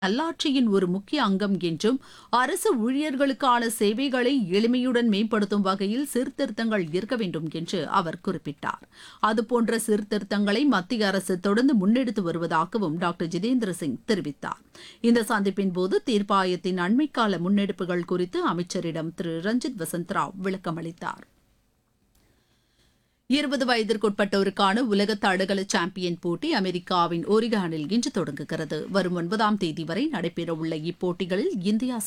நல்லாட்சியின் ஒரு முக்கிய அங்கம் என்றும் அரசு ஊழியர்களுக்கான சேவைகளை எளிமையுடன் மேம்படுத்தும் வகையில் சீர்திருத்தங்கள் இருக்க வேண்டும் என்று அவர் குறிப்பிட்டார். அதுபோன்ற சீர்திருத்தங்களை மத்திய அரசு தொடர்ந்து முன்னெடுத்து வருவதாகவும் டாக்டர் ஜிதேந்திர சிங் தெரிவித்தார். இந்த சந்திப்பின் போது தீர்ப்பாயத்தின் அண்மைக்கால முன்னெடுப்புகள் குறித்து அமைச்சரிடம் திரு ரஞ்சித் வசந்த்ராவ் விளக்கமளித்தார். 20 வயதிற்குட்பட்டோருக்கான உலக தடகள சாம்பியன் போட்டி அமெரிக்காவின் ஓரிகானில் இன்று தொடங்குகிறது. வரும் 9ஆம் தேதி வரை நடைபெறவுள்ள இப்போட்டிகளில் இந்தியா